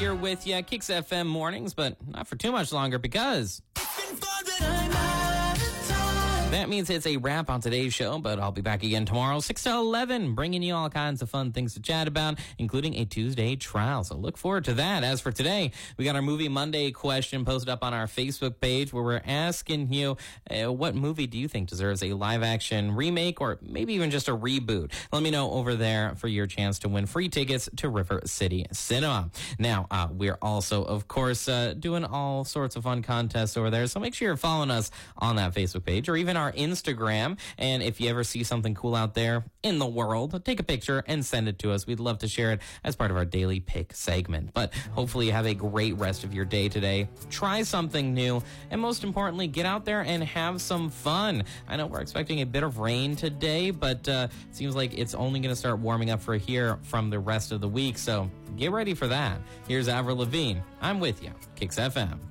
here with you. Kicks FM mornings, but not for too much longer because that means it's a wrap on today's show, but I'll be back again tomorrow, 6 to 11, bringing you all kinds of fun things to chat about, including a Tuesday trial. So look forward to that. As for today, we got our Movie Monday question posted up on our Facebook page where we're asking you, what movie do you think deserves a live-action remake or maybe even just a reboot? Let me know over there for your chance to win free tickets to River City Cinema. Now, we're also, of course, doing all sorts of fun contests over there, so make sure you're following us on that Facebook page or even our Instagram. And if you ever see something cool out there in the world, take a picture and send it to us. We'd love to share it as part of our daily pick segment. But hopefully you have a great rest of your day today. Try something new, and most importantly, get out there and have some fun. I know we're expecting a bit of rain today, but it seems like it's only going to start warming up for here from the rest of the week. So get ready for that. Here's Avril Lavigne. I'm with you. Kicks FM.